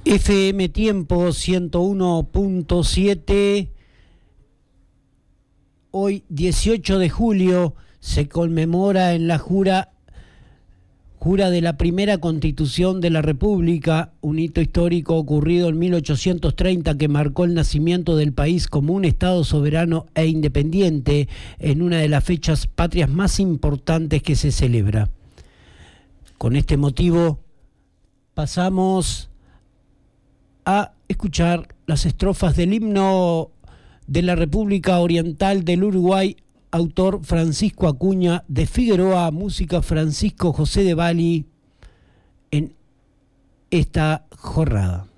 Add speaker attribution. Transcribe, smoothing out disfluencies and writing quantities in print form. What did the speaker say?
Speaker 1: FM Tiempo 101.7. Hoy 18 de julio se conmemora en la jura de la primera Constitución de la República, un hito histórico ocurrido en 1830 que marcó el nacimiento del país como un Estado soberano e independiente en una de las fechas patrias más importantes que se celebra. Con este motivo pasamos a escuchar las estrofas del himno de la República Oriental del Uruguay, autor Francisco Acuña de Figueroa, música Francisco José de Bali, en esta jornada.